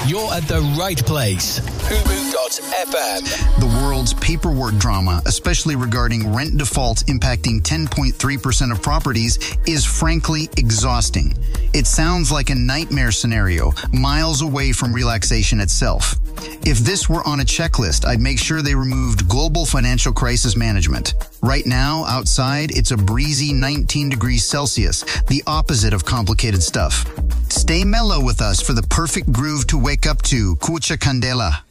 you're at the right place. Hubu.fm. The world's paperwork drama, especially regarding rent defaults impacting 10.3% of properties, is frankly exhausting. It sounds like a nightmare scenario, miles away from relaxation itself. If this were on a checklist, I'd make sure they removed global financial crisis management. Right now, outside, it's a breezy 19 degrees Celsius, the opposite of complicated stuff. Stay mellow with us for the perfect groove to wake up to. Kucha Candela.